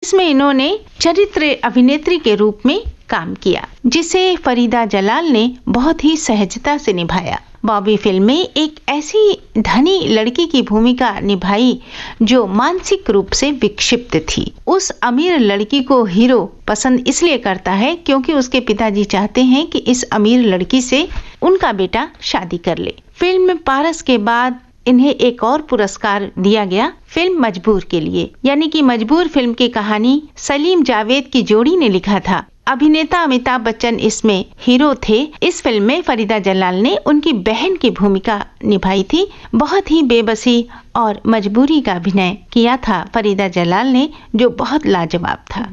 इसमें इन्होंने चरित्र अभिनेत्री के रूप में काम किया, जिसे फरीदा जलाल ने बहुत ही सहजता से निभाया। बॉबी फिल्म में एक ऐसी धनी लड़की की भूमिका निभाई जो मानसिक रूप से विक्षिप्त थी। उस अमीर लड़की को हीरो पसंद इसलिए करता है क्योंकि उसके पिताजी चाहते हैं कि इस अमीर लड़की से उनका बेटा शादी कर ले। फिल्म पारस के बाद इन्हें एक और पुरस्कार दिया गया फिल्म मजबूर के लिए, यानी कि मजबूर फिल्म की कहानी सलीम जावेद की जोड़ी ने लिखा था। अभिनेता अमिताभ बच्चन इसमें हीरो थे। इस फिल्म में फरीदा जलाल ने उनकी बहन की भूमिका निभाई थी। बहुत ही बेबसी और मजबूरी का अभिनय किया था फरीदा जलाल ने, जो बहुत लाजवाब था।